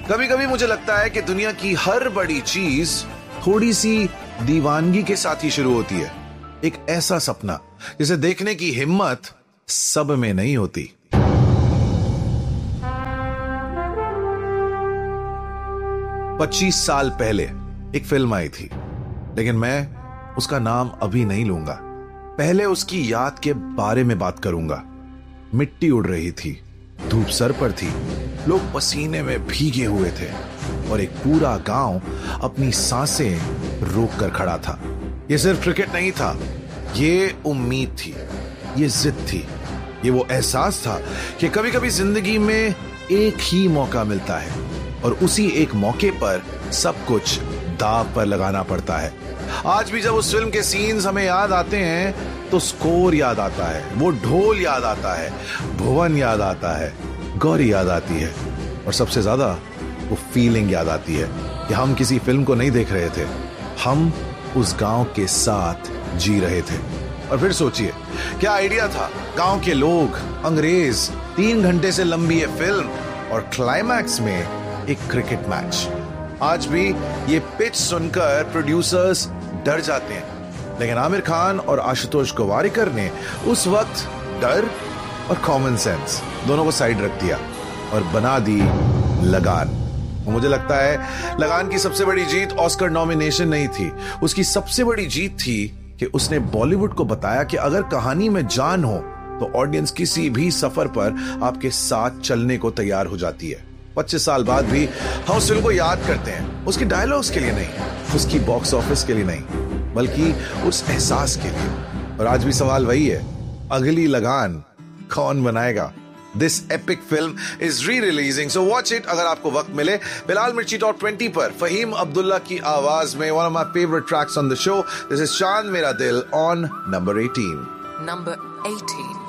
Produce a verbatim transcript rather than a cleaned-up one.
कभी कभी मुझे लगता है कि दुनिया की हर बड़ी चीज थोड़ी सी दीवानगी के साथ ही शुरू होती है। एक ऐसा सपना जिसे देखने की हिम्मत सब में नहीं होती। पच्चीस साल पहले एक फिल्म आई थी, लेकिन मैं उसका नाम अभी नहीं लूंगा। पहले उसकी याद के बारे में बात करूंगा। मिट्टी उड़ रही थी, धूप सर पर थी, लोग पसीने में भीगे हुए थे और एक पूरा गांव अपनी सांसें रोक कर खड़ा था। ये सिर्फ क्रिकेट नहीं था, ये उम्मीद थी, ये जिद थी, ये वो एहसास था कि कभी कभी जिंदगी में एक ही मौका मिलता है और उसी एक मौके पर सब कुछ दांव पर लगाना पड़ता है। आज भी जब उस फिल्म के सीन्स हमें याद आते हैं तो स्कोर याद आता है, वो ढोल याद आता है, भुवन याद आता है, गौरी याद आती है और सबसे ज्यादा वो फीलिंग याद आती है कि हम किसी फिल्म को नहीं देख रहे थे, हम उस गांव के साथ जी रहे थे। और फिर सोचिए क्या आइडिया था, गांव के लोग, अंग्रेज, तीन घंटे से लंबी ये फिल्म और क्लाइमैक्स में एक क्रिकेट मैच। आज भी ये पिच सुनकर प्रोड्यूसर्स डर जाते हैं, लेकिन आमिर खान और आशुतोष गोवारिकर ने उस वक्त डर और कॉमन सेंस दोनों को साइड रख दिया और बना दी लगान। मुझे लगता है लगान की सबसे बड़ी जीत ऑस्कर नॉमिनेशन नहीं थी, उसकी सबसे बड़ी जीत थी कि उसने बॉलीवुड को बताया कि अगर कहानी में जान हो तो ऑडियंस किसी भी सफर पर आपके साथ चलने को तैयार हो जाती है। पच्चीस साल बाद भी हम उस फिल्म को याद करते हैं, उसकी डायलॉग्स के लिए नहीं, उसकी बॉक्स ऑफिस के लिए नहीं, बल्कि उस एहसास के लिए। और आज भी सवाल वही है, अगली लगान कौन बनाएगा? दिस एपिक फिल्म इज री रिलीजिंग, सो वॉच इट अगर आपको वक्त मिले। बिलाल मिर्ची टॉप ट्वेंटी पर फहीम अब्दुल्ला की आवाज में one of my favourite tracks on the show, this is चांद मेरा दिल on number eighteen. Number eighteen.